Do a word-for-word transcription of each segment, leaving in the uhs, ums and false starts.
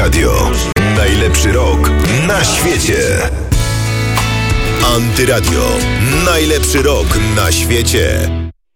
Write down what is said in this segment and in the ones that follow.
Antyradio. Najlepszy rok na świecie. Antyradio. Najlepszy rok na świecie.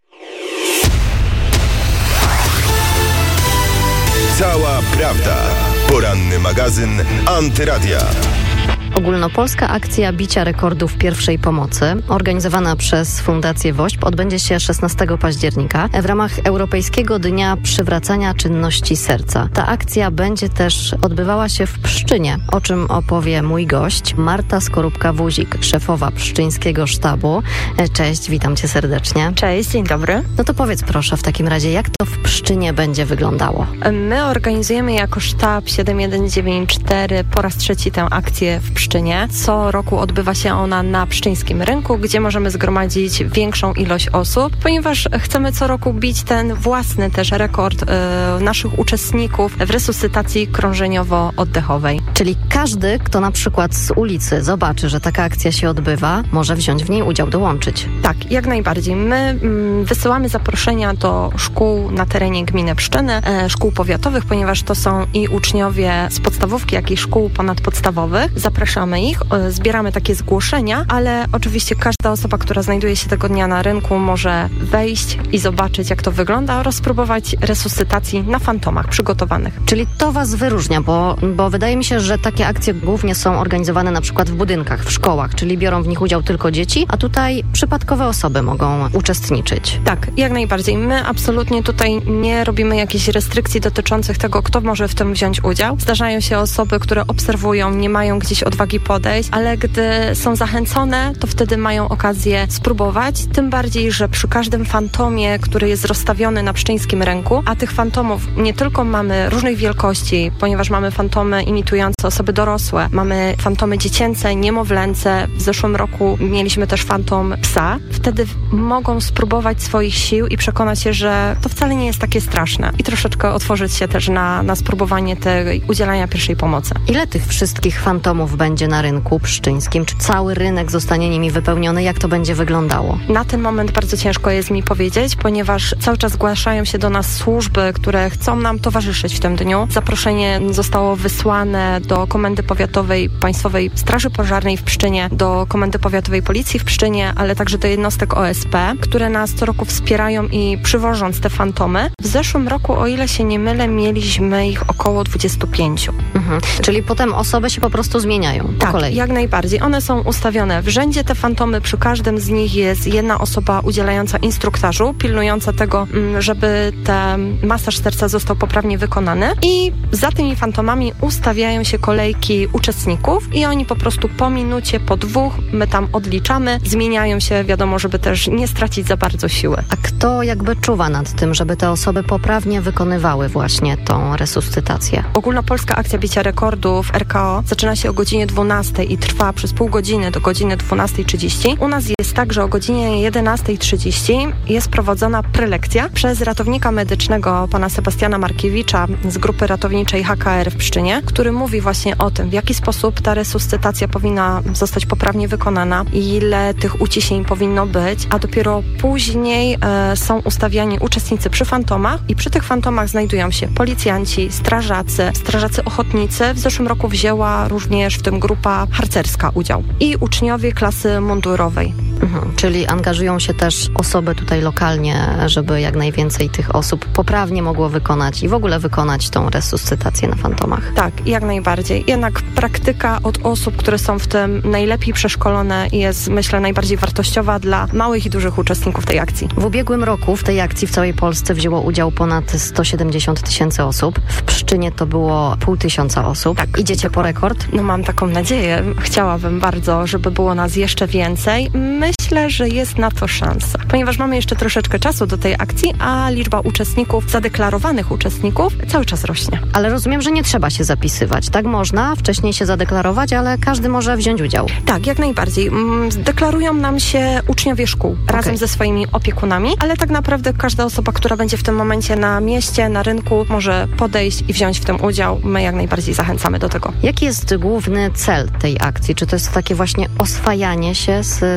Cała prawda. Poranny magazyn Antyradia. Ogólnopolska akcja bicia rekordów pierwszej pomocy, organizowana przez Fundację WOŚP, odbędzie się szesnastego października w ramach Europejskiego Dnia Przywracania Czynności Serca. Ta akcja będzie też odbywała się w Pszczynie, o czym opowie mój gość, Marta Skorupka-Wuzik, szefowa pszczyńskiego sztabu. Cześć, witam cię serdecznie. Cześć, dzień dobry. No to powiedz proszę w takim razie, jak to w Pszczynie będzie wyglądało? My organizujemy jako sztab siedem jeden dziewięć cztery po raz trzeci tę akcję w Pszczynie. Co roku odbywa się ona na pszczyńskim rynku, gdzie możemy zgromadzić większą ilość osób, ponieważ chcemy co roku bić ten własny też rekord y, naszych uczestników w resuscytacji krążeniowo-oddechowej. Czyli każdy, kto na przykład z ulicy zobaczy, że taka akcja się odbywa, może wziąć w niej udział, dołączyć. Tak, jak najbardziej. My mm, wysyłamy zaproszenia do szkół na terenie gminy Pszczyny, e, szkół powiatowych, ponieważ to są i uczniowie z podstawówki, jak i szkół ponadpodstawowych. Zapraszamy ich, zbieramy takie zgłoszenia, ale oczywiście każda osoba, która znajduje się tego dnia na rynku, może wejść i zobaczyć, jak to wygląda oraz spróbować resuscytacji na fantomach przygotowanych. Czyli to was wyróżnia, bo, bo wydaje mi się, że takie akcje głównie są organizowane na przykład w budynkach, w szkołach, czyli biorą w nich udział tylko dzieci, a tutaj przypadkowe osoby mogą uczestniczyć. Tak, jak najbardziej. My absolutnie tutaj nie robimy jakichś restrykcji dotyczących tego, kto może w tym wziąć udział. Zdarzają się osoby, które obserwują, nie mają gdzieś odwagi podejść, ale gdy są zachęcone, to wtedy mają okazję spróbować, tym bardziej, że przy każdym fantomie, który jest rozstawiony na pszczyńskim rynku, a tych fantomów nie tylko mamy różnych wielkości, ponieważ mamy fantomy imitujące osoby dorosłe, mamy fantomy dziecięce, niemowlęce, w zeszłym roku mieliśmy też fantom psa, wtedy mogą spróbować swoich sił i przekonać się, że to wcale nie jest takie straszne i troszeczkę otworzyć się też na, na spróbowanie tej udzielania pierwszej pomocy. Ile tych wszystkich fantomów będzie na rynku pszczyńskim? Czy cały rynek zostanie nimi wypełniony? Jak to będzie wyglądało? Na ten moment bardzo ciężko jest mi powiedzieć, ponieważ cały czas zgłaszają się do nas służby, które chcą nam towarzyszyć w tym dniu. Zaproszenie zostało wysłane do Komendy Powiatowej Państwowej Straży Pożarnej w Pszczynie, do Komendy Powiatowej Policji w Pszczynie, ale także do jednostek O S P, które nas co roku wspierają i przywożąc te fantomy. W zeszłym roku, o ile się nie mylę, mieliśmy ich około dwadzieścia pięć. Mhm. Czyli potem osoby się po prostu zmieniają po tak, kolei. Jak najbardziej. One są ustawione w rzędzie, te fantomy, przy każdym z nich jest jedna osoba udzielająca instruktażu, pilnująca tego, żeby ten masaż serca został poprawnie wykonany i za tymi fantomami ustawiają się kolejki uczestników i oni po prostu po minucie, po dwóch, my tam odliczamy, zmieniają się, wiadomo, żeby też nie stracić za bardzo siły. A kto jakby czuwa nad tym, żeby te osoby poprawnie wykonywały właśnie tą resuscytację? Ogólnopolska akcja bicia rekordów R K O zaczyna się o godzinie dwunastej i trwa przez pół godziny do godziny dwunastej trzydzieści. U nas jest tak, że o godzinie jedenastej trzydzieści jest prowadzona prelekcja przez ratownika medycznego pana Sebastiana Markiewicza z grupy ratowniczej H K R w Pszczynie, który mówi właśnie o tym, w jaki sposób ta resuscytacja powinna zostać poprawnie wykonana, ile tych uciśnień powinno być, a dopiero później e, są ustawiani uczestnicy przy fantomach i przy tych fantomach znajdują się policjanci, strażacy, strażacy ochotnicy. W zeszłym roku wzięła również w tym grupa harcerska udział i uczniowie klasy mundurowej. Mhm, czyli angażują się też osoby tutaj lokalnie, żeby jak najwięcej tych osób poprawnie mogło wykonać i w ogóle wykonać tą resuscytację na fantomach. Tak, jak najbardziej. Jednak praktyka od osób, które są w tym najlepiej przeszkolone jest, myślę, najbardziej wartościowa dla małych i dużych uczestników tej akcji. W ubiegłym roku w tej akcji w całej Polsce wzięło udział ponad sto siedemdziesiąt tysięcy osób. W Pszczynie to było pół tysiąca osób. Tak. Idziecie po rekord? No mam taką nadzieję. Chciałabym bardzo, żeby było nas jeszcze więcej. Myślę, że jest na to szansa, ponieważ mamy jeszcze troszeczkę czasu do tej akcji, a liczba uczestników, zadeklarowanych uczestników cały czas rośnie. Ale rozumiem, że nie trzeba się zapisywać, tak? Można wcześniej się zadeklarować, ale każdy może wziąć udział. Tak, jak najbardziej. Deklarują nam się uczniowie szkół okay. razem ze swoimi opiekunami, ale tak naprawdę każda osoba, która będzie w tym momencie na mieście, na rynku, może podejść i wziąć w tym udział. My jak najbardziej zachęcamy do tego. Jaki jest główny cel tej akcji? Czy to jest takie właśnie oswajanie się z tą pierwszą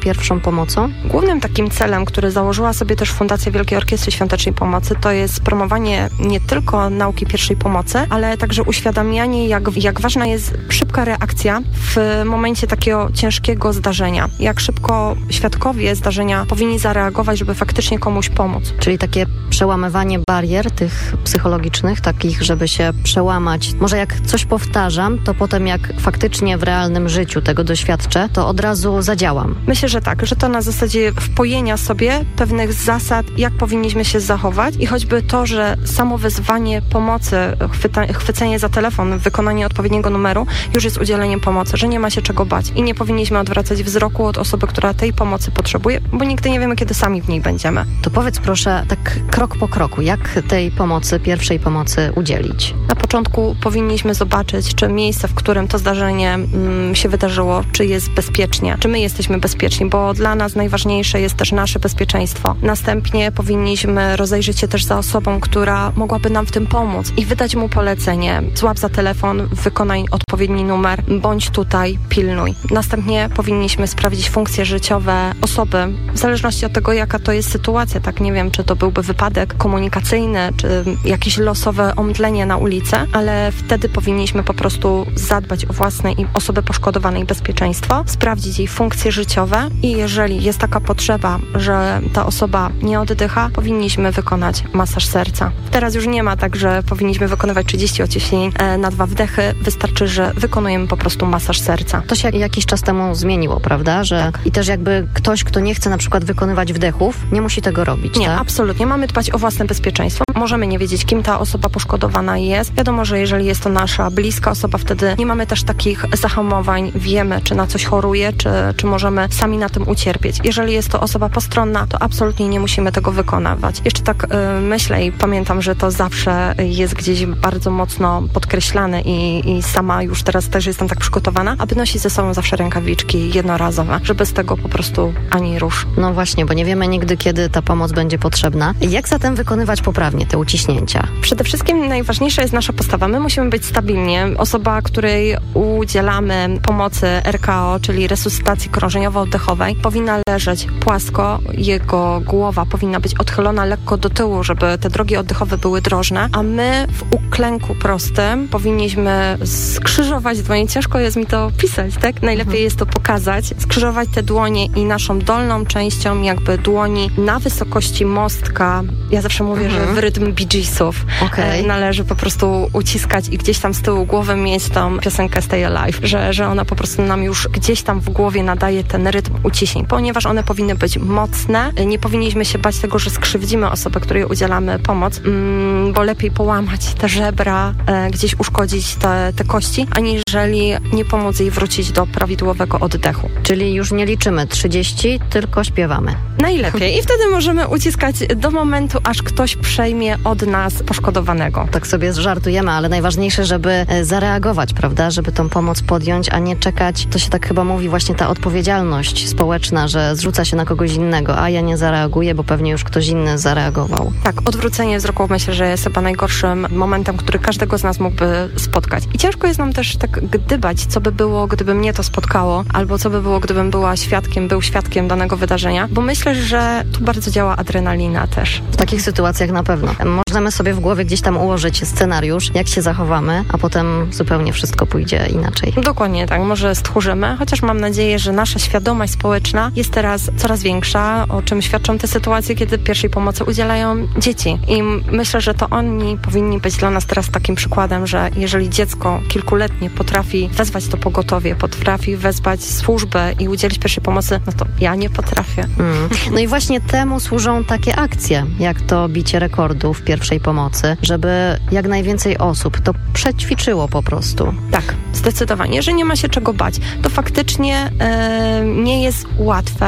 pierwszą pomocą? Głównym takim celem, który założyła sobie też Fundacja Wielkiej Orkiestry Świątecznej Pomocy, to jest promowanie nie tylko nauki pierwszej pomocy, ale także uświadamianie, jak, jak ważna jest szybka reakcja w momencie takiego ciężkiego zdarzenia. Jak szybko świadkowie zdarzenia powinni zareagować, żeby faktycznie komuś pomóc. Czyli takie przełamywanie barier tych psychologicznych, takich, żeby się przełamać. Może jak coś powtarzam, to potem jak faktycznie w realnym życiu tego doświadczę, to od razu zadziałam. Myślę, że tak, że to na zasadzie wpojenia sobie pewnych zasad, jak powinniśmy się zachować i choćby to, że samo wezwanie pomocy, chwyta, chwycenie za telefon, wykonanie odpowiedniego numeru już jest udzieleniem pomocy, że nie ma się czego bać i nie powinniśmy odwracać wzroku od osoby, która tej pomocy potrzebuje, bo nigdy nie wiemy, kiedy sami w niej będziemy. To powiedz proszę tak krok po kroku, jak tej pomocy, pierwszej pomocy udzielić? Na początku powinniśmy zobaczyć, czy miejsce, w którym to zdarzenie mm, się wydarzyło, czy jest bezpiecznie, czy my jesteśmy bezpieczni, bo dla nas najważniejsze jest też nasze bezpieczeństwo. Następnie powinniśmy rozejrzeć się też za osobą, która mogłaby nam w tym pomóc i wydać mu polecenie. Złap za telefon, wykonaj odpowiedni numer, bądź tutaj, pilnuj. Następnie powinniśmy sprawdzić funkcje życiowe osoby, w zależności od tego, jaka to jest sytuacja, tak nie wiem, czy to byłby wypadek komunikacyjny, czy jakieś losowe omdlenie na ulicy, ale wtedy powinniśmy po prostu zadbać o własne i osoby poszkodowanej bezpieczeństwo, sprawdzić jej funkcje życiowe i jeżeli jest taka potrzeba, że ta osoba nie oddycha, powinniśmy wykonać masaż serca. Teraz już nie ma tak, że powinniśmy wykonywać trzydzieści ociśnień na dwa wdechy. Wystarczy, że wykonujemy po prostu masaż serca. To się jakiś czas temu zmieniło, prawda? Że tak. I też jakby ktoś, kto nie chce na przykład wykonywać wdechów, nie musi tego robić, Nie, tak? absolutnie. Mamy dbać o własne bezpieczeństwo. Możemy nie wiedzieć, kim ta osoba poszkodowana jest. Wiadomo, że jeżeli jest to nasza bliska osoba, wtedy nie mamy też takich zahamowań. Wiemy, czy na coś choruje, czy, czy możemy sami na tym ucierpieć. Jeżeli jest to osoba postronna, to absolutnie nie musimy tego wykonywać. Jeszcze tak y, myślę i pamiętam, że to zawsze jest gdzieś bardzo mocno podkreślane i, i sama już teraz też jestem tak przygotowana, aby nosić ze sobą zawsze rękawiczki jednorazowe, że bez tego po prostu ani rusz. No właśnie, bo nie wiemy nigdy, kiedy ta pomoc będzie potrzebna. Jak zatem wykonywać poprawnie te uciśnięcia? Przede wszystkim najważniejsza jest nasza postawa. My musimy być stabilnie. Osoba, której udzielamy pomocy R K O, czyli resuscytacji krążeniowo-oddechowej, powinna leżeć płasko. Jego głowa powinna być odchylona lekko do tyłu, żeby te drogi oddechowe były drożne, a my w uklęku prostym powinniśmy skrzyżować dłonie. Ciężko jest mi to pisać, tak? Najlepiej mhm. jest to pokazać. Skrzyżować te dłonie i naszą dolną częścią jakby dłoni na wysokości mostka. Ja zawsze mówię, mhm. że w rytm Bee Geesów okay. należy po prostu uciskać i gdzieś tam z tyłu głowy mieć tą piosenkę Stay Alive, że, że ona po prostu nam już gdzieś tam w głowie nadaje ten rytm uciśnień, ponieważ one powinny być mocne. Nie powinniśmy się bać tego, że skrzywdzimy osobę, której udzielamy pomoc, mm, bo lepiej połamać te żebra, e, gdzieś uszkodzić te, te kości, aniżeli nie pomóc jej wrócić do prawidłowego oddechu. Czyli już nie liczymy trzydzieści, tylko śpiewamy. Najlepiej. I wtedy możemy uciskać do momentu, aż ktoś przejmie od nas poszkodowanego. Tak sobie żartujemy, ale najważniejsze, żeby zareagować, prawda? Żeby tą pomoc podjąć, a nie czekać. To się tak chyba mówi, właśnie ta odpowiedzialność społeczna, że zrzuca się na kogoś innego, a ja nie zareaguję, bo pewnie już ktoś inny zareagował. Tak, odwrócenie wzroku myślę, że jest chyba najgorszym momentem, który każdego z nas mógłby spotkać. I ciężko jest nam też tak gdybać, co by było, gdyby mnie to spotkało, albo co by było, gdybym była świadkiem, był świadkiem danego wydarzenia, bo myślę, że tu bardzo działa adrenalina też. W takich sytuacjach na pewno. Możemy sobie w głowie gdzieś tam ułożyć scenariusz, jak się zachowamy, a potem zupełnie wszystko pójdzie inaczej. Dokładnie tak, może stchórzymy, chociaż mam nadzieję, że nasza świadomość społeczna jest teraz coraz większa, o czym świadczą te sytuacje, kiedy pierwszej pomocy udzielają dzieci. I myślę, że to oni powinni być dla nas teraz takim przykładem, że jeżeli dziecko kilkuletnie potrafi wezwać to pogotowie, potrafi wezwać służbę i udzielić pierwszej pomocy, no to ja nie potrafię. Mm. No i właśnie temu służą takie akcje, jak to bicie rekordów pierwszej pomocy, żeby jak najwięcej osób to przećwiczyło po prostu. Tak, zdecydowanie. Że nie ma się czego bać. To faktycznie e, nie jest łatwe pod tak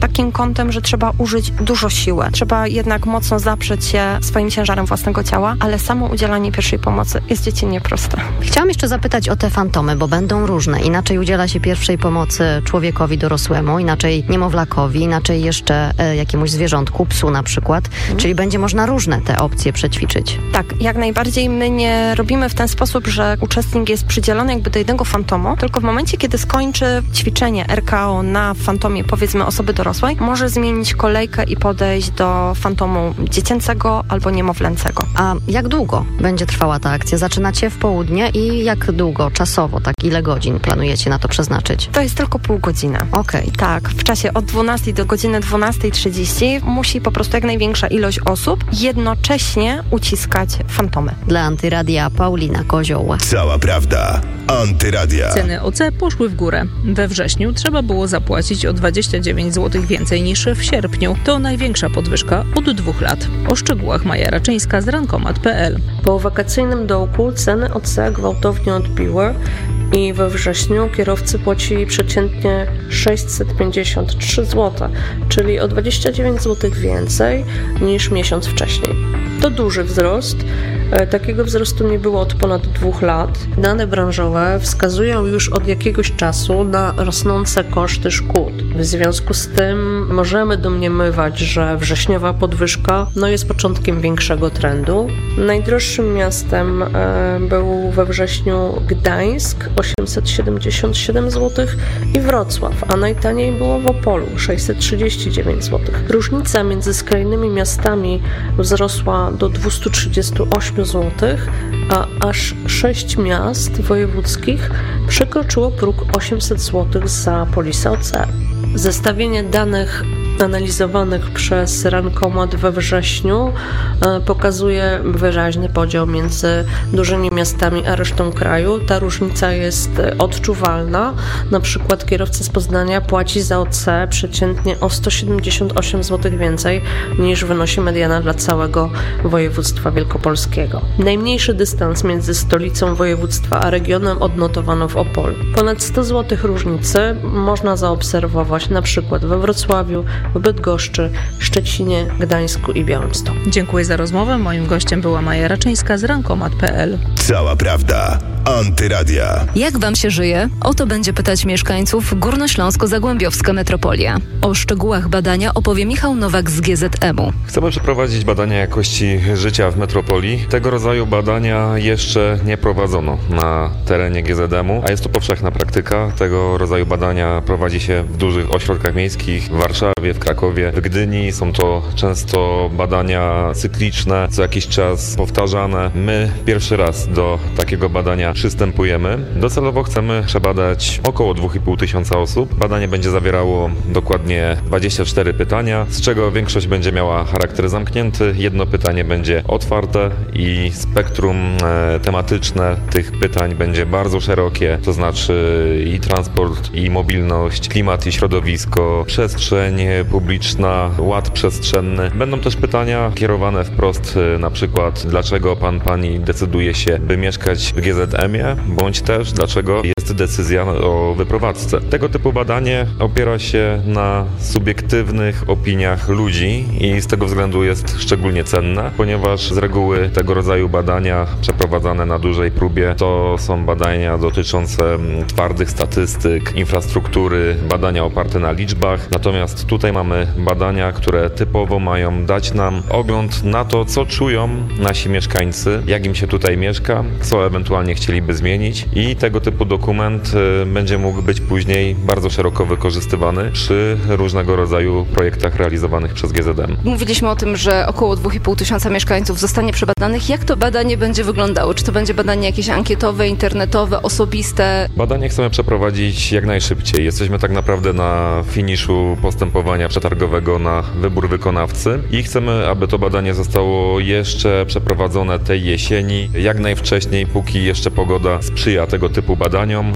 takim kątem, że trzeba użyć dużo siły. Trzeba jednak mocno zaprzeć się swoim ciężarem własnego ciała, ale samo udzielanie pierwszej pomocy jest dziecinnie proste. Chciałam jeszcze zapytać o te fantomy, bo będą różne. Inaczej udziela się pierwszej pomocy człowiekowi dorosłemu, inaczej niemowlakowi, inaczej jeszcze e, jakiemuś zwierzątku, psu na przykład. Mhm. Czyli będzie można różne te opcje przećwiczyć. Tak, jak najbardziej. My nie robimy w ten sposób, że uczestnik jest przydzielony jakby do jednego fantomu, tylko w momencie, kiedy skończy ćwiczenie R K O na fantomie, powiedzmy osoby dorosłej, może zmienić kolejkę i podejść do fantomu dziecięcego albo niemowlęcego. A jak długo będzie trwała ta akcja? Zaczynacie w południe i jak długo, czasowo, tak ile godzin planujecie na to przeznaczyć? To jest tylko pół godziny. Okej. Okay. Tak, w czasie od dwunastej do godziny dwunastej trzydzieści musi po prostu jak największa ilość osób jednocześnie uciskać fantomy. Dla Antyradia Paulina Kozioł. Cała prawda. Antyradia. Ceny O C poszły w górę. We wrześniu trzeba było zapłacić o dwadzieścia dziewięć złotych więcej niż w sierpniu. To największa podwyżka od dwóch lat. O szczegółach Maja Raczyńska z rankomat kropka p l. Po wakacyjnym dołku ceny O C gwałtownie odbiły i we wrześniu kierowcy płacili przeciętnie sześćset pięćdziesiąt trzy złote, czyli o dwadzieścia dziewięć złotych więcej niż miesiąc wcześniej. To duży wzrost. Takiego wzrostu nie było od ponad dwóch lat. Dane branżowe wskazują już od jakiegoś czasu na rosnące koszty szkód. W związku z tym możemy domniemywać, że wrześniowa podwyżka no, jest początkiem większego trendu. Najdroższym miastem e, był we wrześniu Gdańsk, osiemset siedemdziesiąt siedem złotych i Wrocław, a najtaniej było w Opolu, sześćset trzydzieści dziewięć złotych. Różnica między skrajnymi miastami wzrosła do dwieście trzydzieści osiem złotych, a aż sześć miast wojewódzkich przekroczyło próg osiemset złotych za polisę O C. Zestawienie danych analizowanych przez Rankomat we wrześniu e, pokazuje wyraźny podział między dużymi miastami a resztą kraju. Ta różnica jest odczuwalna. Na przykład kierowca z Poznania płaci za O C przeciętnie o sto siedemdziesiąt osiem złotych więcej niż wynosi mediana dla całego województwa wielkopolskiego. Najmniejszy dystans między stolicą województwa a regionem odnotowano w Opolu. Ponad sto złotych różnicy można zaobserwować na przykład we Wrocławiu, w Bydgoszczy, Szczecinie, Gdańsku i Białymstoku. Dziękuję za rozmowę. Moim gościem była Maja Raczyńska z rankomat kropka p l. Cała prawda. Antyradia. Jak wam się żyje? O to będzie pytać mieszkańców Górnośląsko-Zagłębiowska Metropolia. O szczegółach badania opowie Michał Nowak z G Z M-u. Chcemy przeprowadzić badania jakości życia w metropolii. Tego rodzaju badania jeszcze nie prowadzono na terenie G Z M-u, a jest to powszechna praktyka. Tego rodzaju badania prowadzi się w dużych ośrodkach miejskich, w Warszawie, w Krakowie, w Gdyni. Są to często badania cykliczne, co jakiś czas powtarzane. My pierwszy raz do takiego badania przystępujemy. Docelowo chcemy przebadać około dwa i pół tysiąca osób. Badanie będzie zawierało dokładnie dwadzieścia cztery pytania, z czego większość będzie miała charakter zamknięty. Jedno pytanie będzie otwarte i spektrum e, tematyczne tych pytań będzie bardzo szerokie, to znaczy i transport, i mobilność, klimat i środowisko, przestrzeń publiczna, ład przestrzenny. Będą też pytania kierowane wprost, e, na przykład dlaczego pan, pani decyduje się, by mieszkać w G Z M-ie, bądź też dlaczego jest decyzja o wyprowadzce. Tego typu badanie opiera się na subiektywnych opiniach ludzi i z tego względu jest szczególnie cenne, ponieważ z reguły tego rodzaju badania przeprowadzane na dużej próbie to są badania dotyczące twardych statystyk, infrastruktury, badania oparte na liczbach, natomiast tutaj mamy badania, które typowo mają dać nam ogląd na to, co czują nasi mieszkańcy, jak im się tutaj mieszka, co ewentualnie chcieliby zmienić i tego typu dokument będzie mógł być później bardzo szeroko wykorzystywany przy różnego rodzaju projektach realizowanych przez G Z M. Mówiliśmy o tym, że około dwa i pół tysiąca mieszkańców zostanie przebadanych. Jak to badanie będzie wyglądało? Czy to będzie badanie jakieś ankietowe, internetowe, osobiste? Badanie chcemy przeprowadzić jak najszybciej. Jesteśmy tak naprawdę na finiszu postępowania przetargowego na wybór wykonawcy i chcemy, aby to badanie zostało jeszcze przeprowadzone tej jesieni, jak najwcześniej, póki jeszcze pogoda sprzyja tego typu badaniom.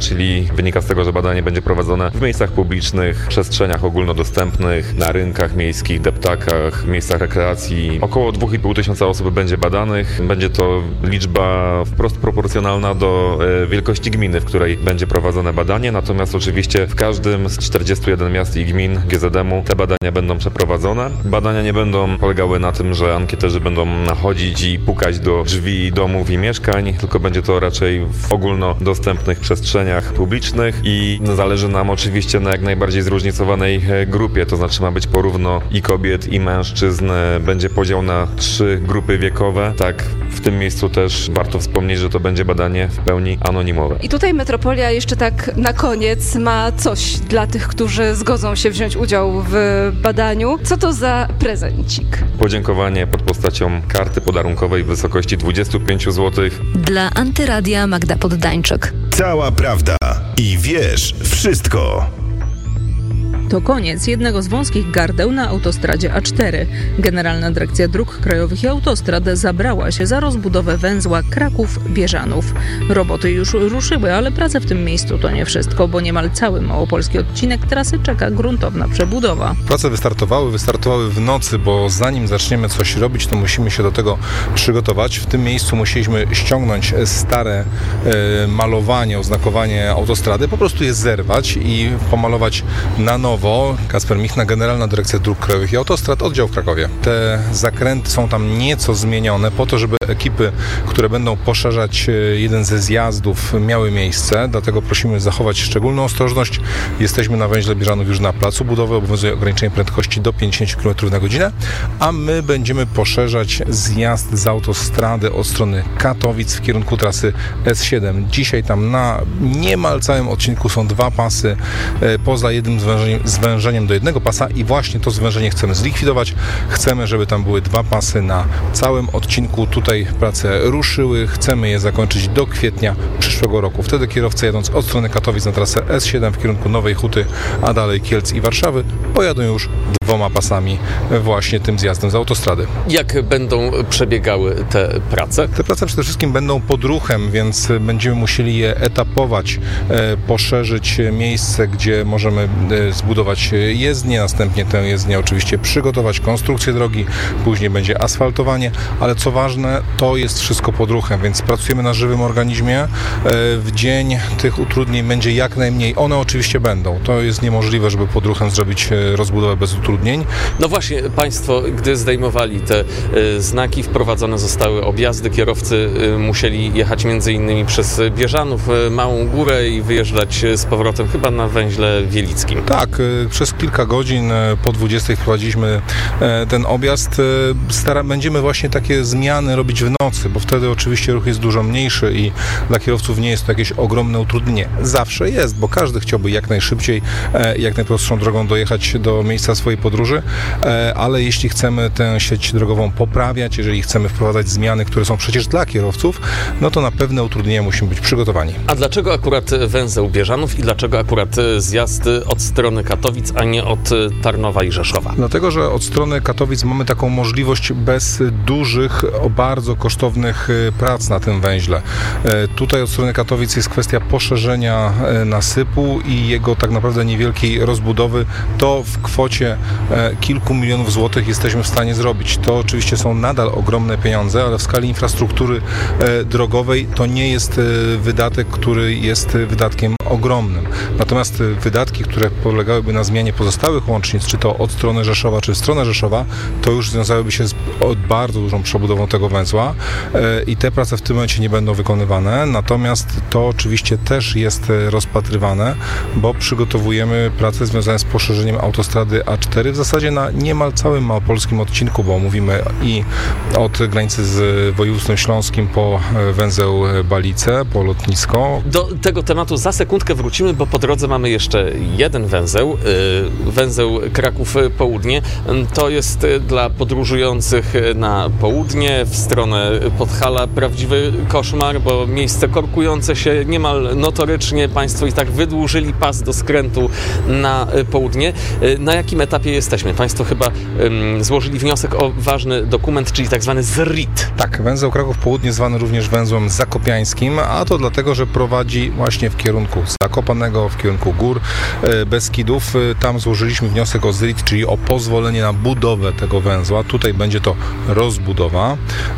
czyli wynika z tego, że badanie będzie prowadzone w miejscach publicznych, przestrzeniach ogólnodostępnych, na rynkach miejskich, deptakach, miejscach rekreacji. Około dwa i pół tysiąca osób będzie badanych. Będzie to liczba wprost proporcjonalna do e, wielkości gminy, w której będzie prowadzone badanie, natomiast oczywiście w każdym z czterdziestu jeden miast i gmin G Z M-u te badania będą przeprowadzone. Badania nie będą polegały na tym, że ankieterzy będą chodzić i pukać do drzwi domów i mieszkań, tylko będzie to raczej w ogólnodostępnych przestrzeniach publicznych i zależy nam oczywiście na jak najbardziej zróżnicowanej grupie, to znaczy ma być porówno i kobiet, i mężczyzn. Będzie podział na trzy grupy wiekowe. Tak, w tym miejscu też warto wspomnieć, że to będzie badanie w pełni anonimowe. I tutaj Metropolia jeszcze tak na koniec ma coś dla tych, którzy zgodzą się wziąć udział w badaniu. Co to za prezencik? Podziękowanie pod postacią karty podarunkowej w wysokości dwadzieścia pięć złotych. Dla Antyradia Magda Poddańczyk. Cała prawda i wiesz wszystko. To koniec jednego z wąskich gardeł na autostradzie A cztery. Generalna Dyrekcja Dróg Krajowych i Autostrad zabrała się za rozbudowę węzła Kraków-Bieżanów. Roboty już ruszyły, ale prace w tym miejscu to nie wszystko, bo niemal cały małopolski odcinek trasy czeka gruntowna przebudowa. Prace wystartowały, wystartowały w nocy, bo zanim zaczniemy coś robić, to musimy się do tego przygotować. W tym miejscu musieliśmy ściągnąć stare e, malowanie, oznakowanie autostrady, po prostu je zerwać i pomalować na nowo. Kasper Michna, Generalna Dyrekcja Dróg Krajowych i Autostrad, oddział w Krakowie. Te zakręty są tam nieco zmienione po to, żeby ekipy, które będą poszerzać jeden ze zjazdów, miały miejsce, dlatego prosimy zachować szczególną ostrożność. Jesteśmy na węźle Bieżanów już na placu budowy, obowiązuje ograniczenie prędkości do pięćdziesiąt kilometrów na godzinę, a my będziemy poszerzać zjazd z autostrady od strony Katowic w kierunku trasy S siedem. Dzisiaj tam na niemal całym odcinku są dwa pasy, poza jednym zwężeniem zwężeniem do jednego pasa i właśnie to zwężenie chcemy zlikwidować. Chcemy, żeby tam były dwa pasy na całym odcinku. Tutaj prace ruszyły. Chcemy je zakończyć do kwietnia przyszłego roku. Wtedy kierowcy jadąc od strony Katowic na trasę S siedem w kierunku Nowej Huty, a dalej Kielc i Warszawy, pojadą już dwoma pasami właśnie tym zjazdem z autostrady. Jak będą przebiegały te prace? Te prace przede wszystkim będą podruchem, więc będziemy musieli je etapować, poszerzyć miejsce, gdzie możemy zbudować jezdnię, następnie tę jezdnię oczywiście przygotować, konstrukcję drogi, później będzie asfaltowanie, ale co ważne, to jest wszystko podruchem, więc pracujemy na żywym organizmie. W dzień tych utrudnień będzie jak najmniej. One oczywiście będą. To jest niemożliwe, żeby podruchem zrobić rozbudowę bez utrudnień. No właśnie, Państwo, gdy zdejmowali te y, znaki, wprowadzone zostały objazdy. Kierowcy y, musieli jechać między innymi przez Bieżanów, y, Małą Górę i wyjeżdżać z powrotem chyba na węźle Wielickim. Tak, y, przez kilka godzin y, po dwudziestej wprowadziliśmy y, ten objazd. Y, stara, będziemy właśnie takie zmiany robić w nocy, bo wtedy oczywiście ruch jest dużo mniejszy i dla kierowców nie jest to jakieś ogromne utrudnienie. Zawsze jest, bo każdy chciałby jak najszybciej, y, jak najprostszą drogą dojechać do miejsca swojej podróży, ale jeśli chcemy tę sieć drogową poprawiać, jeżeli chcemy wprowadzać zmiany, które są przecież dla kierowców, no to na pewne utrudnienia musimy być przygotowani. A dlaczego akurat węzeł Bieżanów i dlaczego akurat zjazd od strony Katowic, a nie od Tarnowa i Rzeszowa? Dlatego, że od strony Katowic mamy taką możliwość bez dużych, bardzo kosztownych prac na tym węźle. Tutaj od strony Katowic jest kwestia poszerzenia nasypu i jego tak naprawdę niewielkiej rozbudowy. To w kwocie kilku milionów złotych jesteśmy w stanie zrobić. To oczywiście są nadal ogromne pieniądze, ale w skali infrastruktury drogowej to nie jest wydatek, który jest wydatkiem ogromnym. Natomiast wydatki, które polegałyby na zmianie pozostałych łącznic, czy to od strony Rzeszowa, czy w stronę Rzeszowa, to już związałyby się z bardzo dużą przebudową tego węzła i te prace w tym momencie nie będą wykonywane. Natomiast to oczywiście też jest rozpatrywane, bo przygotowujemy prace związane z poszerzeniem autostrady A cztery w zasadzie na niemal całym małopolskim odcinku, bo mówimy i od granicy z województwem śląskim po węzeł Balice, po lotnisko. Do tego tematu za sekundkę wrócimy, bo po drodze mamy jeszcze jeden węzeł, węzeł Kraków Południe. To jest dla podróżujących na południe, w stronę Podhala prawdziwy koszmar, bo miejsce korkujące się niemal notorycznie. Państwo i tak wydłużyli pas do skrętu na południe. Na jakim etapie jesteśmy? Państwo chyba um, złożyli wniosek o ważny dokument, czyli tak zwany Z R I T. Tak, węzeł Kraków Południe zwany również węzłem zakopiańskim, a to dlatego, że prowadzi właśnie w kierunku Zakopanego, w kierunku gór Beskidów. Tam złożyliśmy wniosek o Z R I T, czyli o pozwolenie na budowę tego węzła. Tutaj będzie to rozbudowa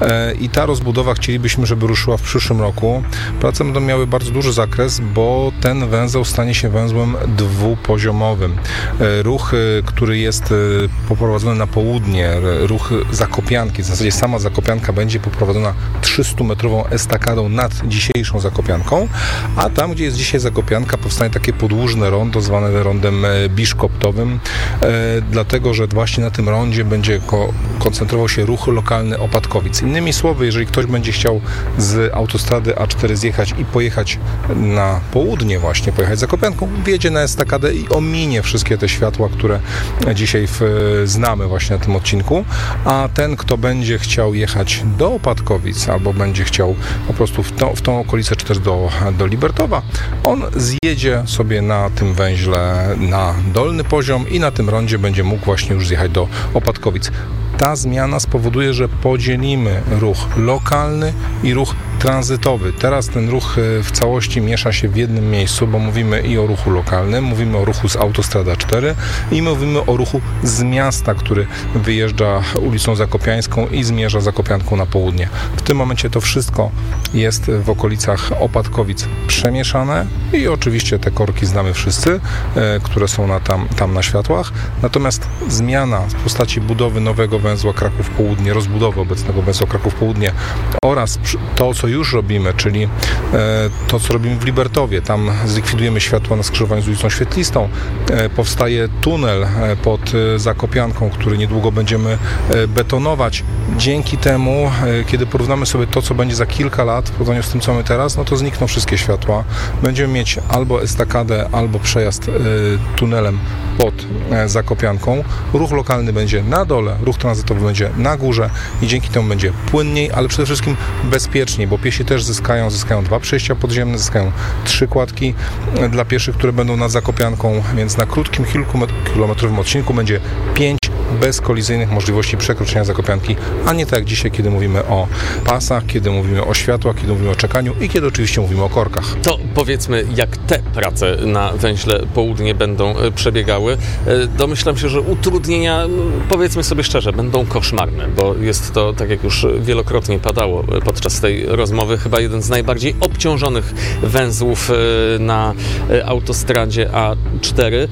i ta rozbudowa chcielibyśmy, żeby ruszyła w przyszłym roku. Prace będą miały bardzo duży zakres, bo ten węzeł stanie się węzłem dwupoziomowym. Ruch, który jest poprowadzony na południe, ruch Zakopianki, w zasadzie sama Zakopianka będzie poprowadzona trzystumetrową estakadą nad dzisiejszą Zakopianką, a tam, gdzie jest dzisiaj Zakopianka, powstanie takie podłużne rondo zwane rondem biszkoptowym, e, dlatego, że właśnie na tym rondzie będzie ko- koncentrował się ruch lokalny Opatkowic. Innymi słowy, jeżeli ktoś będzie chciał z autostrady A cztery zjechać i pojechać na południe właśnie, pojechać Zakopianką, wjedzie na estakadę i ominie wszystkie te światła, które dzisiaj w, znamy właśnie na tym odcinku, a ten, kto będzie chciał jechać do Opatkowic albo będzie chciał po prostu w, to, w tą okolicę, czy też do, do Libertowa, on zjedzie sobie na tym węźle na dolny poziom i na tym rondzie będzie mógł właśnie już zjechać do Opatkowic. Ta zmiana spowoduje, że podzielimy ruch lokalny i ruch tranzytowy. Teraz ten ruch w całości miesza się w jednym miejscu, bo mówimy i o ruchu lokalnym, mówimy o ruchu z autostrady A cztery i mówimy o ruchu z miasta, który wyjeżdża ulicą Zakopiańską i zmierza Zakopianką na południe. W tym momencie to wszystko jest w okolicach Opatkowic przemieszane i oczywiście te korki znamy wszyscy, które są na tam, tam na światłach. Natomiast zmiana w postaci budowy nowego węzła Kraków Południe, rozbudowy obecnego węzła Kraków Południe oraz to, co już robimy, czyli e, to, co robimy w Libertowie. Tam zlikwidujemy światła na skrzyżowaniu z ulicą Świetlistą. E, powstaje tunel e, pod e, Zakopianką, który niedługo będziemy e, betonować. Dzięki temu, e, kiedy porównamy sobie to, co będzie za kilka lat w porównaniu z tym, co mamy teraz, no to znikną wszystkie światła. Będziemy mieć albo estakadę, albo przejazd e, tunelem pod e, Zakopianką. Ruch lokalny będzie na dole, ruch tranzytowy będzie na górze i dzięki temu będzie płynniej, ale przede wszystkim bezpieczniej, bo piesi też zyskają, zyskają dwa przejścia podziemne, zyskają trzy kładki dla pieszych, które będą nad Zakopianką, więc na krótkim, kilkukilometrowym odcinku będzie pięć bezkolizyjnych możliwości przekroczenia Zakopianki, a nie tak jak dzisiaj, kiedy mówimy o pasach, kiedy mówimy o światłach, kiedy mówimy o czekaniu i kiedy oczywiście mówimy o korkach. To powiedzmy, jak te prace na węźle Południe będą przebiegały. Domyślam się, że utrudnienia, powiedzmy sobie szczerze, będą koszmarne, bo jest to, tak jak już wielokrotnie padało podczas tej rozmowy, chyba jeden z najbardziej obciążonych węzłów na autostradzie A cztery.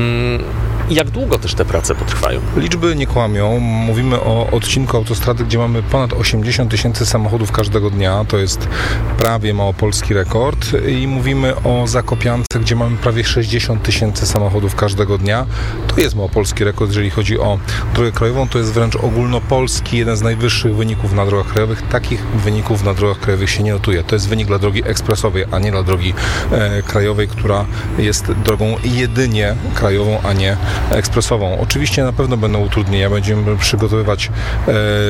Jak długo też te prace potrwają? Liczby nie kłamią. Mówimy o odcinku autostrady, gdzie mamy ponad osiemdziesiąt tysięcy samochodów każdego dnia. To jest prawie małopolski rekord. I mówimy o Zakopiance, gdzie mamy prawie sześćdziesiąt tysięcy samochodów każdego dnia. To jest małopolski rekord, jeżeli chodzi o drogę krajową. To jest wręcz ogólnopolski, jeden z najwyższych wyników na drogach krajowych. Takich wyników na drogach krajowych się nie notuje. To jest wynik dla drogi ekspresowej, a nie dla drogi e, krajowej, która jest drogą jedynie krajową, a nie ekspresową. Oczywiście na pewno będą utrudnienia. Będziemy przygotowywać e,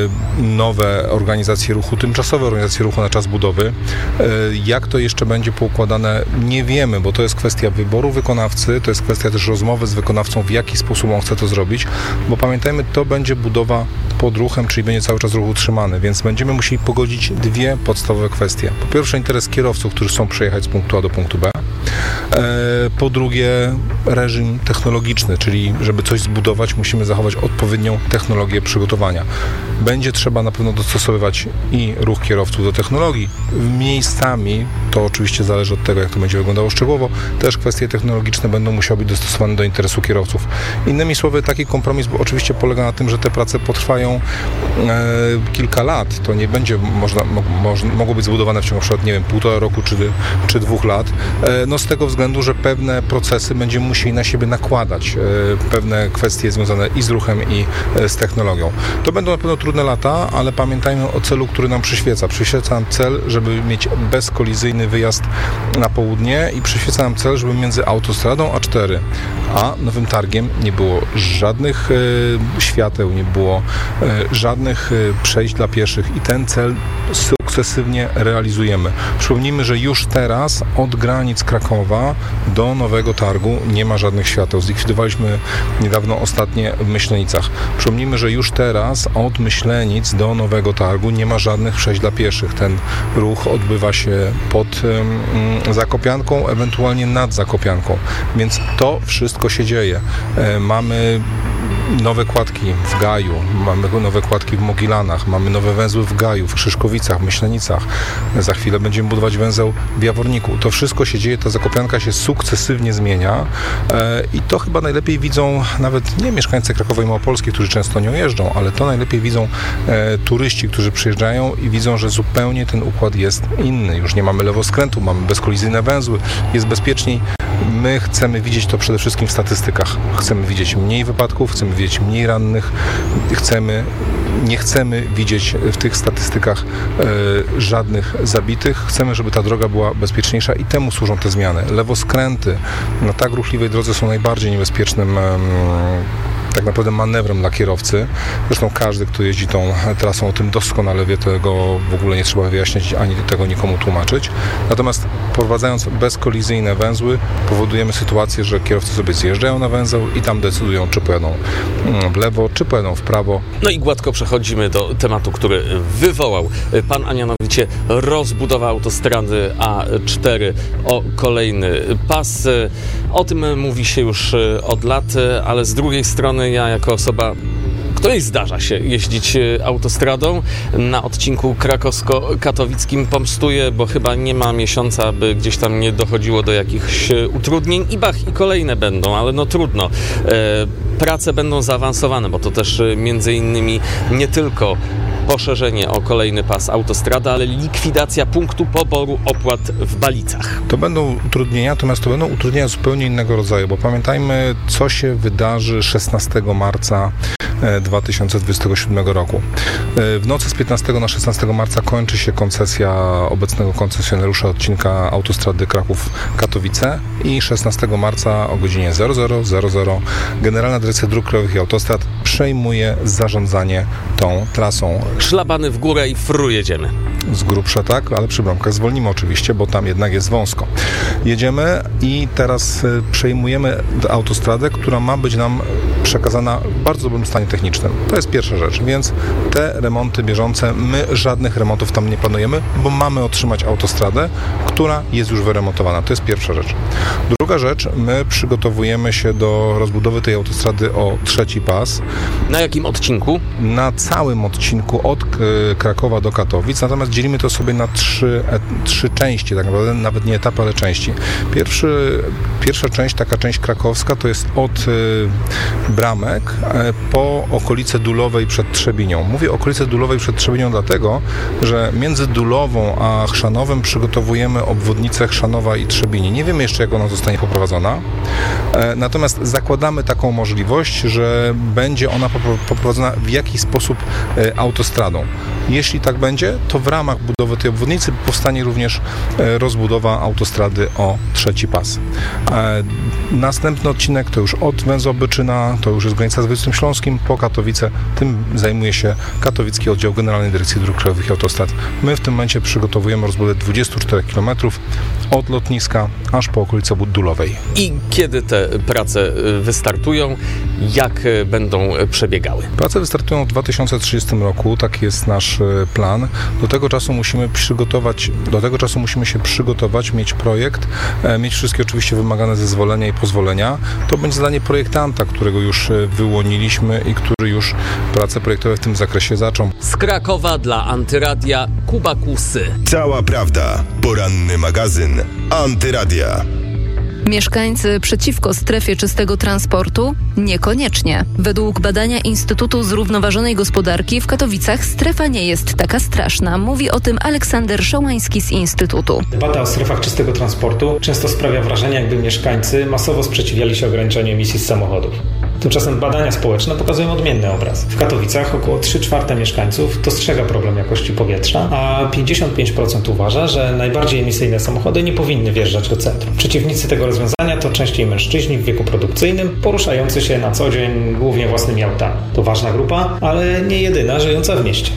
nowe organizacje ruchu, tymczasowe organizacje ruchu na czas budowy. E, jak to jeszcze będzie poukładane, nie wiemy, bo to jest kwestia wyboru wykonawcy, to jest kwestia też rozmowy z wykonawcą, w jaki sposób on chce to zrobić, bo pamiętajmy, to będzie budowa pod ruchem, czyli będzie cały czas ruch utrzymany, więc będziemy musieli pogodzić dwie podstawowe kwestie. Po pierwsze, interes kierowców, którzy chcą przejechać z punktu A do punktu B. Po drugie, reżim technologiczny, czyli żeby coś zbudować, musimy zachować odpowiednią technologię przygotowania. Będzie trzeba na pewno dostosowywać i ruch kierowców do technologii. Miejscami, to oczywiście zależy od tego, jak to będzie wyglądało szczegółowo, też kwestie technologiczne będą musiały być dostosowane do interesu kierowców. Innymi słowy, taki kompromis oczywiście polega na tym, że te prace potrwają e, kilka lat. To nie będzie można, mo, mo, mogło być zbudowane w ciągu na przykład, nie wiem, półtora roku czy, czy dwóch lat. E, no z tego względu, że pewne procesy będziemy musieli na siebie nakładać. E, pewne kwestie związane i z ruchem, i e, z technologią. To będą na pewno trudne lata, ale pamiętajmy o celu, który nam przyświeca. Przyświeca nam cel, żeby mieć bezkolizyjny wyjazd na południe i przyświeca nam cel, żeby między autostradą A cztery a Nowym Targiem nie było żadnych e, świateł, nie było e, żadnych e, przejść dla pieszych i ten cel sukcesywnie realizujemy. Przypomnijmy, że już teraz od granic Krakowa do Nowego Targu nie ma żadnych świateł. Zlikwidowaliśmy niedawno ostatnie w Myślenicach. Przypomnijmy, że już teraz od Myślenic do Nowego Targu nie ma żadnych przejść dla pieszych. Ten ruch odbywa się pod um, Zakopianką, ewentualnie nad Zakopianką. Więc to wszystko się dzieje. E, mamy nowe kładki w Gaju, mamy nowe kładki w Mogilanach, mamy nowe węzły w Gaju, w Krzyszkowicach, w Myślenicach. Za chwilę będziemy budować węzeł w Jaworniku. To wszystko się dzieje, ta Zakopianka się sukcesywnie zmienia e, i to chyba najlepiej widzą nawet nie mieszkańcy Krakowa i Małopolski, którzy często nią jeżdżą, ale to najlepiej widzą e, turyści, którzy przyjeżdżają i widzą, że zupełnie ten układ jest inny. Już nie mamy lewoskrętu, mamy bezkolizyjne węzły, jest bezpieczniej. My chcemy widzieć to przede wszystkim w statystykach. Chcemy widzieć mniej wypadków, chcemy widzieć mniej rannych, chcemy, nie chcemy widzieć w tych statystykach e, żadnych zabitych. Chcemy, żeby ta droga była bezpieczniejsza i temu służą te zmiany. Lewoskręty na tak ruchliwej drodze są najbardziej niebezpiecznym e, tak naprawdę manewrem dla kierowcy. Zresztą każdy, kto jeździ tą trasą, o tym doskonale wie, tego w ogóle nie trzeba wyjaśniać, ani tego nikomu tłumaczyć. Natomiast wprowadzając bezkolizyjne węzły, powodujemy sytuację, że kierowcy sobie zjeżdżają na węzeł i tam decydują, czy pojadą w lewo, czy pojadą w prawo. No i gładko przechodzimy do tematu, który wywołał pan, a mianowicie rozbudowa autostrady A cztery o kolejny pas. O tym mówi się już od lat, ale z drugiej strony ja jako osoba, której zdarza się jeździć autostradą, na odcinku krakowsko-katowickim pomstuję, bo chyba nie ma miesiąca, by gdzieś tam nie dochodziło do jakichś utrudnień. I bach, i kolejne będą, ale no trudno. E, prace będą zaawansowane, bo to też między innymi nie tylko poszerzenie o kolejny pas autostrady, ale likwidacja punktu poboru opłat w Balicach. To będą utrudnienia, natomiast to będą utrudnienia zupełnie innego rodzaju, bo pamiętajmy, co się wydarzy szesnastego marca dwa tysiące dwudziestego siódmego roku. W nocy z piętnastego na szesnastego marca kończy się koncesja obecnego koncesjonariusza odcinka autostrady Kraków-Katowice i szesnastego marca o godzinie zero zero zero zero Generalna Dyrekcja Dróg Krajowych i Autostrad przejmuje zarządzanie tą trasą. Szlabany w górę i fru jedziemy. Z grubsza tak, ale przy bramkach zwolnimy oczywiście, bo tam jednak jest wąsko. Jedziemy i teraz przejmujemy autostradę, która ma być nam przekazana w bardzo dobrym stanie technicznym. To jest pierwsza rzecz, więc te remonty bieżące, my żadnych remontów tam nie planujemy, bo mamy otrzymać autostradę, która jest już wyremontowana. To jest pierwsza rzecz. Druga rzecz, my przygotowujemy się do rozbudowy tej autostrady o trzeci pas. Na jakim odcinku? Na całym odcinku od Krakowa do Katowic, natomiast dzielimy to sobie na trzy, trzy części, tak naprawdę nawet nie etapy, ale części. Pierwszy, pierwsza część, taka część krakowska, to jest od y, Bramek po okolice Dulowej przed Trzebinią. Mówię okolice Dulowej przed Trzebinią dlatego, że między Dulową a Chrzanowem przygotowujemy obwodnicę Chrzanowa i Trzebini. Nie wiemy jeszcze, jak ona zostanie poprowadzona, e, natomiast zakładamy taką możliwość, że będzie ona poprowadzona w jakiś sposób e, autostradą. Jeśli tak będzie, to w ramach budowy tej obwodnicy powstanie również e, rozbudowa autostrady o trzeci pas. E, następny odcinek to już od węzła Byczyna, to już jest granica z województwem śląskim, po Katowice. Tym zajmuje się katowicki oddział Generalnej Dyrekcji Dróg Krajowych i Autostrad. My w tym momencie przygotowujemy rozbudowę dwudziestu czterech kilometrów od lotniska aż po okolicę Dulowej. I kiedy te prace wystartują? Jak będą przebiegały? Prace wystartują w dwa tysiące trzydziestym roku, taki jest nasz plan. Do tego czasu musimy przygotować, do tego czasu musimy się przygotować, mieć projekt, mieć wszystkie oczywiście wymagane zezwolenia i pozwolenia. To będzie zadanie projektanta, którego już wyłoniliśmy i który już prace projektowe w tym zakresie zaczął. Z Krakowa dla Antyradia Kuba Kusy. Cała prawda. Poranny magazyn Antyradia. Mieszkańcy przeciwko strefie czystego transportu? Niekoniecznie. Według badania Instytutu Zrównoważonej Gospodarki w Katowicach strefa nie jest taka straszna. Mówi o tym Aleksander Szołański z Instytutu. Debata o strefach czystego transportu często sprawia wrażenie, jakby mieszkańcy masowo sprzeciwiali się ograniczeniu emisji z samochodów. Tymczasem badania społeczne pokazują odmienny obraz. W Katowicach około trzy czwarte mieszkańców dostrzega problem jakości powietrza, a pięćdziesiąt pięć procent uważa, że najbardziej emisyjne samochody nie powinny wjeżdżać do centrum. Przeciwnicy tego rozwiązania to częściej mężczyźni w wieku produkcyjnym, poruszający się na co dzień głównie własnymi autami. To ważna grupa, ale nie jedyna żyjąca w mieście.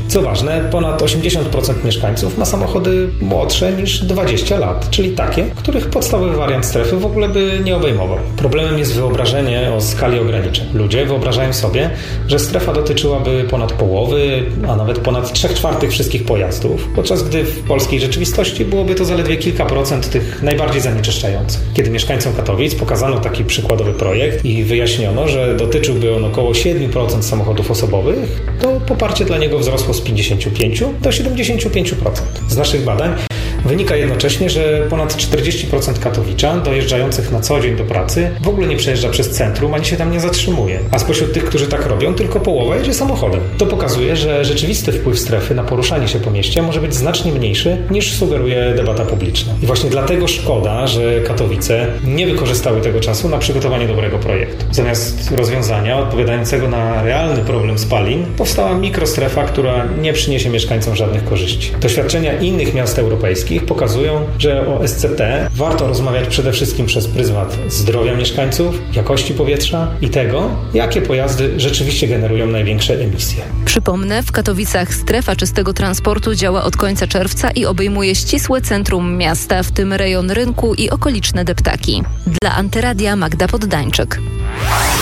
Co ważne, ponad osiemdziesiąt procent mieszkańców ma samochody młodsze niż dwadzieścia lat, czyli takie, których podstawowy wariant strefy w ogóle by nie obejmował. Problemem jest wyobrażenie o skali ograniczeń. Ludzie wyobrażają sobie, że strefa dotyczyłaby ponad połowy, a nawet ponad trzech czwartych wszystkich pojazdów, podczas gdy w polskiej rzeczywistości byłoby to zaledwie kilka procent tych najbardziej zanieczyszczających. Kiedy mieszkańcom Katowic pokazano taki przykładowy projekt i wyjaśniono, że dotyczyłby on około siedem procent samochodów osobowych, to poparcie dla niego wzrosło z pięćdziesiąt pięć do siedemdziesiąt pięć procent. Z naszych badań wynika jednocześnie, że ponad czterdzieści procent katowiczan dojeżdżających na co dzień do pracy w ogóle nie przejeżdża przez centrum, ani się tam nie zatrzymuje. A spośród tych, którzy tak robią, tylko połowa jedzie samochodem. To pokazuje, że rzeczywisty wpływ strefy na poruszanie się po mieście może być znacznie mniejszy, niż sugeruje debata publiczna. I właśnie dlatego szkoda, że Katowice nie wykorzystały tego czasu na przygotowanie dobrego projektu. Zamiast rozwiązania odpowiadającego na realny problem spalin, powstała mikrostrefa, która nie przyniesie mieszkańcom żadnych korzyści. Doświadczenia innych miast europejskich pokazują, że o S C T warto rozmawiać przede wszystkim przez pryzmat zdrowia mieszkańców, jakości powietrza i tego, jakie pojazdy rzeczywiście generują największe emisje. Przypomnę, w Katowicach strefa czystego transportu działa od końca czerwca i obejmuje ścisłe centrum miasta, w tym rejon rynku i okoliczne deptaki. Dla Antyradia Magda Poddańczyk.